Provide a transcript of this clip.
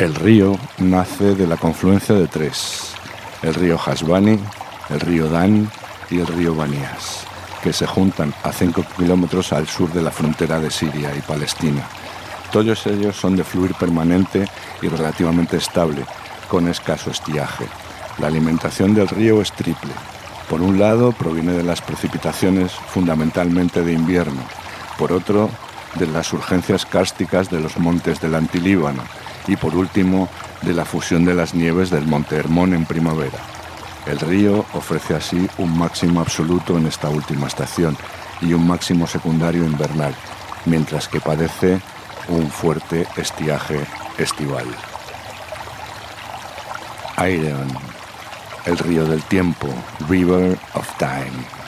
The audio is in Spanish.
El río nace de la confluencia de tres: el río Hasbani, el río Dan y el río Banias, que se juntan a 5 kilómetros al sur de la frontera de Siria y Palestina. Todos ellos son de fluir permanente y relativamente estable, con escaso estiaje. La alimentación del río es triple. Por un lado, proviene de las precipitaciones fundamentalmente de invierno. Por otro, de las urgencias kársticas de los montes del Antilíbano. Y por último, de la fusión de las nieves del Monte Hermón en primavera. El río ofrece así un máximo absoluto en esta última estación y un máximo secundario invernal, mientras que padece un fuerte estiaje estival. Aireon, el río del tiempo, River of Time.